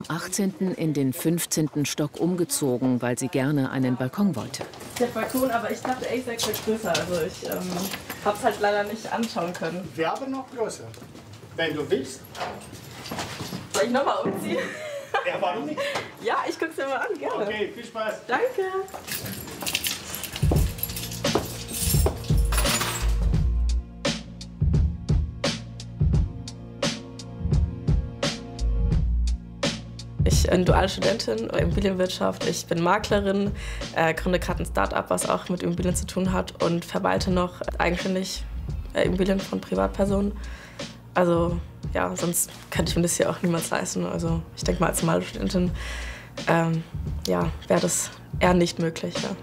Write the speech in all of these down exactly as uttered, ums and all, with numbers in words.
achtzehnten in den fünfzehnten Stock umgezogen, weil sie gerne einen Balkon wollte. Der Balkon, aber ich dachte ehrlich gesagt wäre größer. Also ich ähm, habe es halt leider nicht anschauen können. Werbe noch größer, wenn du willst. Soll ich nochmal umziehen? Ja, warum nicht? Ja, ich guck's dir mal an, gerne. Okay, viel Spaß. Danke. Ich bin duale Studentin in Immobilienwirtschaft. Ich bin Maklerin, äh, gründe gerade ein Start-up, was auch mit Immobilien zu tun hat und verwalte noch eigenständig äh, Immobilien von Privatpersonen. Also ja, sonst könnte ich mir das hier auch niemals leisten. Also ich denke mal, als normale Studentin ähm, ja, wäre das eher nicht möglich. Ja.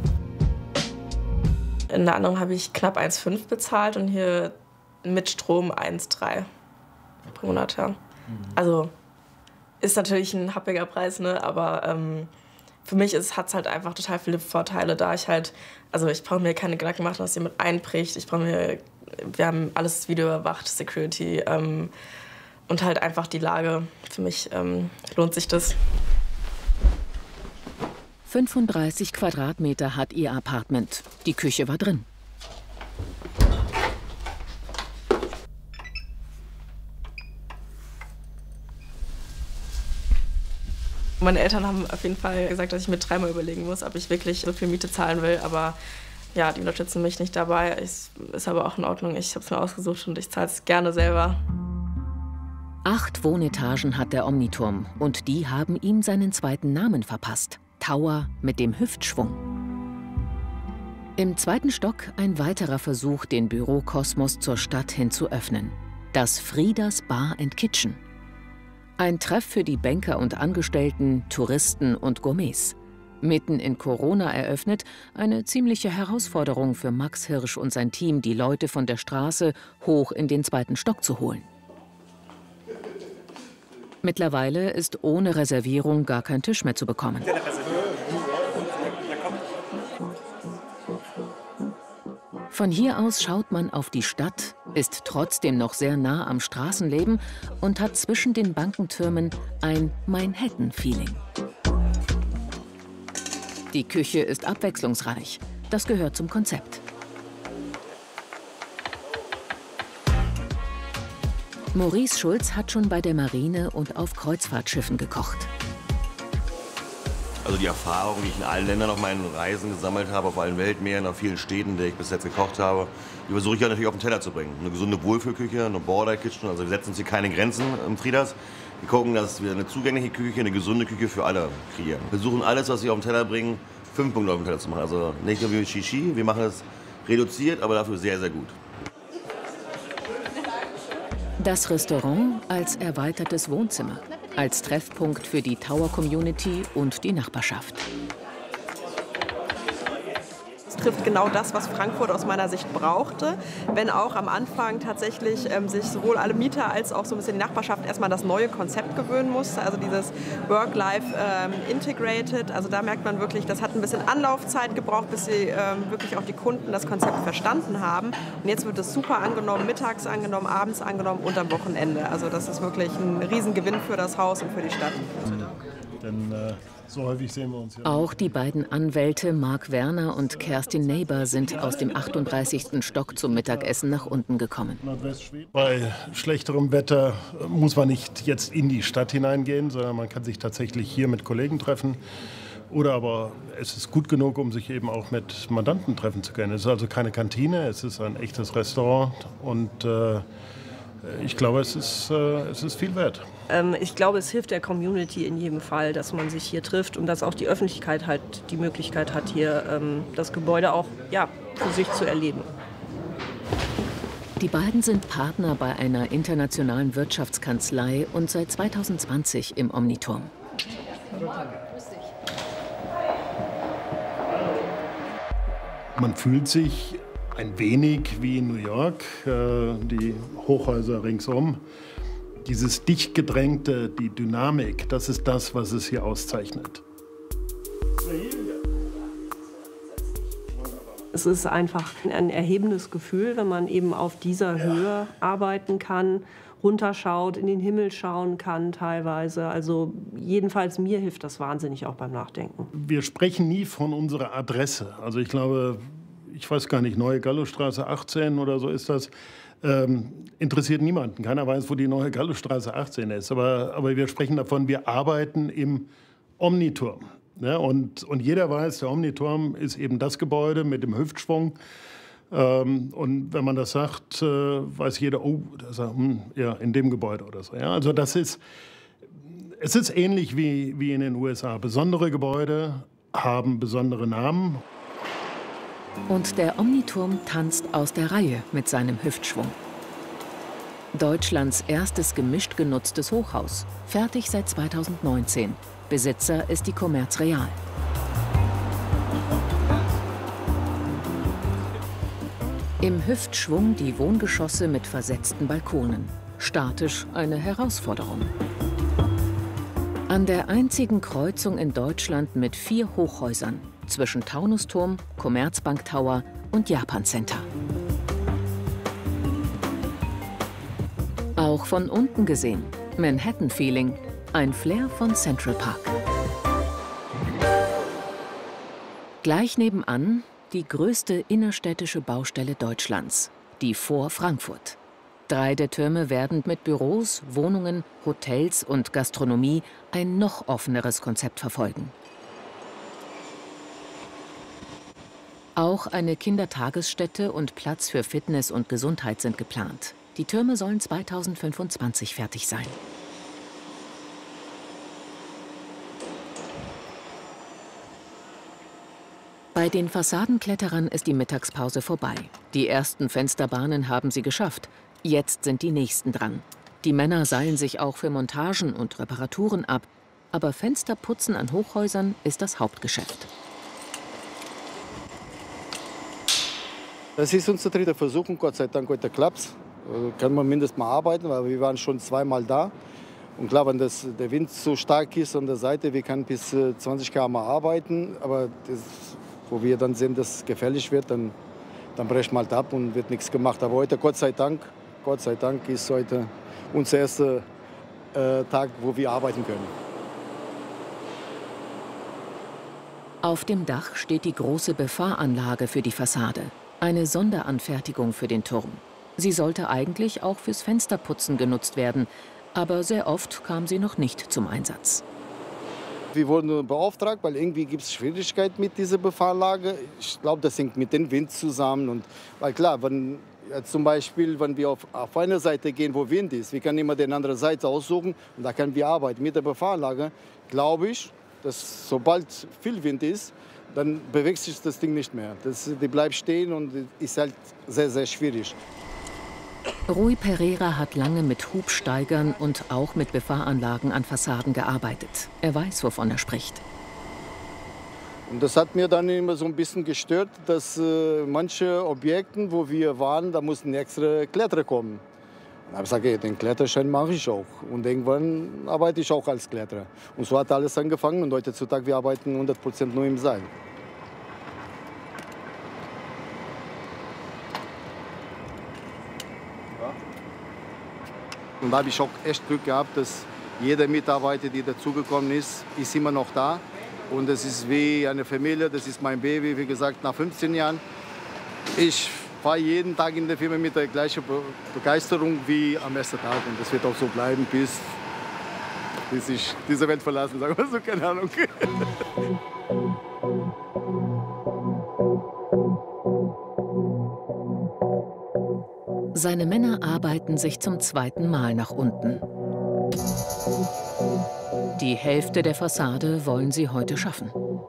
In der anderen habe ich knapp eins Komma fünf bezahlt und hier mit Strom eins Komma drei pro Monat. Ja. Also ist natürlich ein happiger Preis, ne? Aber ähm, für mich hat es halt einfach total viele Vorteile, da ich halt, also ich brauche mir keine Gedanken machen, dass jemand einbricht. Ich brauche mir, wir haben alles Video überwacht, Security ähm, und halt einfach die Lage. Für mich ähm, lohnt sich das. fünfunddreißig Quadratmeter hat ihr Apartment. Die Küche war drin. Meine Eltern haben auf jeden Fall gesagt, dass ich mir dreimal überlegen muss, ob ich wirklich so viel Miete zahlen will. Aber ja, die unterstützen mich nicht dabei. Es ist aber auch in Ordnung. Ich habe es mir ausgesucht und ich zahle es gerne selber. Acht Wohnetagen hat der Omniturm und die haben ihm seinen zweiten Namen verpasst. Tower mit dem Hüftschwung. Im zweiten Stock ein weiterer Versuch, den Bürokosmos zur Stadt hin zu öffnen. Das Friedas Bar and Kitchen. Ein Treff für die Banker und Angestellten, Touristen und Gourmets. Mitten in Corona eröffnet, eine ziemliche Herausforderung für Max Hirsch und sein Team, die Leute von der Straße hoch in den zweiten Stock zu holen. Mittlerweile ist ohne Reservierung gar kein Tisch mehr zu bekommen. Von hier aus schaut man auf die Stadt, ist trotzdem noch sehr nah am Straßenleben und hat zwischen den Bankentürmen ein Manhattan-Feeling. Die Küche ist abwechslungsreich. Das gehört zum Konzept. Maurice Schulz hat schon bei der Marine und auf Kreuzfahrtschiffen gekocht. Also die Erfahrung, die ich in allen Ländern auf meinen Reisen gesammelt habe, auf allen Weltmeeren, auf vielen Städten, in denen ich bis jetzt gekocht habe, die versuche ich ja natürlich auf den Teller zu bringen. Eine gesunde Wohlfühlküche, eine Border Kitchen, also wir setzen uns hier keine Grenzen im Friedas. Wir gucken, dass wir eine zugängliche Küche, eine gesunde Küche für alle kreieren. Wir versuchen alles, was wir auf den Teller bringen, fünf Punkte auf den Teller zu machen. Also nicht nur wie mit Shishi, wir machen es reduziert, aber dafür sehr, sehr gut. Das Restaurant als erweitertes Wohnzimmer, als Treffpunkt für die Tower-Community und die Nachbarschaft. Es trifft genau das, was Frankfurt aus meiner Sicht brauchte, wenn auch am Anfang tatsächlich ähm, sich sowohl alle Mieter als auch so ein bisschen die Nachbarschaft erstmal das neue Konzept gewöhnen musste, also dieses Work-Life-Integrated. Ähm, also da merkt man wirklich, das hat ein bisschen Anlaufzeit gebraucht, bis sie ähm, wirklich auch die Kunden das Konzept verstanden haben. Und jetzt wird es super angenommen, mittags angenommen, abends angenommen und am Wochenende. Also das ist wirklich ein Riesengewinn für das Haus und für die Stadt. Denn äh, so häufig sehen wir uns ja. Auch die beiden Anwälte Marc Werner und Kerstin Neighbor sind aus dem achtunddreißigsten Stock zum Mittagessen nach unten gekommen. Bei schlechterem Wetter muss man nicht jetzt in die Stadt hineingehen, sondern man kann sich tatsächlich hier mit Kollegen treffen. Oder aber es ist gut genug, um sich eben auch mit Mandanten treffen zu können. Es ist also keine Kantine, es ist ein echtes Restaurant und äh, ich glaube, es ist, äh, es ist viel wert. Ähm, ich glaube, es hilft der Community in jedem Fall, dass man sich hier trifft und dass auch die Öffentlichkeit halt die Möglichkeit hat, hier ähm, das Gebäude auch ja, für sich zu erleben. Die beiden sind Partner bei einer internationalen Wirtschaftskanzlei und seit zweitausendzwanzig im Omniturm. Man fühlt sich ein wenig wie in New York, äh, die Hochhäuser ringsum. Dieses dicht gedrängte, die Dynamik, das ist das, was es hier auszeichnet. Es ist einfach ein erhebendes Gefühl, wenn man eben auf dieser Höhe arbeiten kann runterschaut, in den Himmel schauen kann teilweise. Also jedenfalls mir hilft das wahnsinnig auch beim Nachdenken. Wir sprechen nie von unserer Adresse. Also ich glaube, ich weiß gar nicht, Neue Gallowstraße achtzehn oder so ist das. Ähm, interessiert niemanden. Keiner weiß, wo die Neue Gallowstraße achtzehn ist. Aber, aber wir sprechen davon, wir arbeiten im Omniturm. Ja, und, und jeder weiß, der Omniturm ist eben das Gebäude mit dem Hüftschwung. Ähm, und wenn man das sagt, äh, weiß jeder, oh, das ist, hm, ja, in dem Gebäude oder so. Ja, also das ist, es ist ähnlich wie, wie in den U S A. Besondere Gebäude haben besondere Namen. Und der Omniturm tanzt aus der Reihe mit seinem Hüftschwung. Deutschlands erstes gemischt genutztes Hochhaus, fertig seit zweitausendneunzehn. Besitzer ist die Commerz Real. Im Hüftschwung die Wohngeschosse mit versetzten Balkonen. Statisch eine Herausforderung. An der einzigen Kreuzung in Deutschland mit vier Hochhäusern zwischen Taunusturm, Commerzbank Tower und Japan Center. Auch von unten gesehen, Manhattan-Feeling, ein Flair von Central Park. Gleich nebenan die größte innerstädtische Baustelle Deutschlands, die Vor Frankfurt. Drei der Türme werden mit Büros, Wohnungen, Hotels und Gastronomie ein noch offeneres Konzept verfolgen. Auch eine Kindertagesstätte und Platz für Fitness und Gesundheit sind geplant. Die Türme sollen zweitausendfünfundzwanzig fertig sein. Bei den Fassadenkletterern ist die Mittagspause vorbei. Die ersten Fensterbahnen haben sie geschafft. Jetzt sind die nächsten dran. Die Männer seilen sich auch für Montagen und Reparaturen ab. Aber Fensterputzen an Hochhäusern ist das Hauptgeschäft. Das ist unser dritter Versuch und Gott sei Dank heute klappt es. Kann man mindestens mal arbeiten, weil wir waren schon zweimal da. Und klar, wenn das, der Wind so stark ist an der Seite, wir können bis zwanzig Kilometer pro Stunde arbeiten. Aber das, wo wir dann sehen, dass es gefährlich wird, dann, dann brechen wir halt ab und wird nichts gemacht. Aber heute, Gott sei Dank, Gott sei Dank ist heute unser erster äh, Tag, wo wir arbeiten können. Auf dem Dach steht die große Befahranlage für die Fassade. Eine Sonderanfertigung für den Turm. Sie sollte eigentlich auch fürs Fensterputzen genutzt werden, aber sehr oft kam sie noch nicht zum Einsatz. Wir wurden beauftragt, weil irgendwie gibt es Schwierigkeiten mit dieser Befahranlage. Ich glaube, das hängt mit dem Wind zusammen. Und, weil klar, wenn, ja, zum Beispiel, wenn wir auf, auf eine Seite gehen, wo Wind ist, wir können immer die andere Seite aussuchen und da können wir arbeiten. Mit der Befahranlage glaube ich, dass sobald viel Wind ist, dann bewegt sich das Ding nicht mehr. Das, die bleibt stehen und ist halt sehr, sehr schwierig. Rui Pereira hat lange mit Hubsteigern und auch mit Befahranlagen an Fassaden gearbeitet. Er weiß, wovon er spricht. Und das hat mir dann immer so ein bisschen gestört, dass äh, manche Objekte, wo wir waren, da mussten extra Kletterer kommen. Dann habe ich gesagt, okay, den Kletterschein mache ich auch. Und irgendwann arbeite ich auch als Kletterer. Und so hat alles angefangen. Und heutzutage wir arbeiten hundert Prozent nur im Seil. Und da habe ich auch echt Glück gehabt, dass jeder Mitarbeiter, der dazugekommen ist, ist immer noch da. Und es ist wie eine Familie, das ist mein Baby, wie gesagt, nach fünfzehn Jahren. Ich fahre jeden Tag in der Firma mit der gleichen Begeisterung wie am ersten Tag. Und das wird auch so bleiben, bis, bis ich diese Welt verlasse. Sagen wir so, keine Ahnung. Seine Männer arbeiten sich zum zweiten Mal nach unten. Die Hälfte der Fassade wollen sie heute schaffen.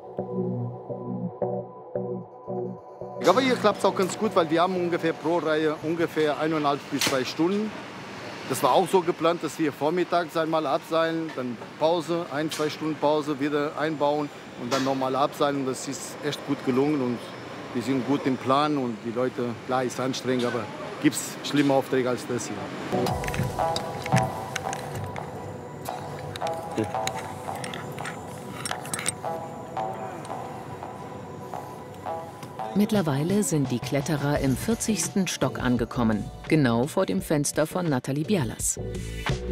Ich glaube, hier klappt es auch ganz gut, weil wir haben ungefähr pro Reihe ungefähr eineinhalb bis zwei Stunden. Das war auch so geplant, dass wir vormittags einmal abseilen, dann Pause, ein, zwei Stunden Pause, wieder einbauen und dann nochmal abseilen. Das ist echt gut gelungen und wir sind gut im Plan und die Leute, klar, ist anstrengend, aber gibt es schlimme Aufträge als das hier. Okay. Mittlerweile sind die Kletterer im vierzigsten Stock angekommen, genau vor dem Fenster von Nathalie Bierlas.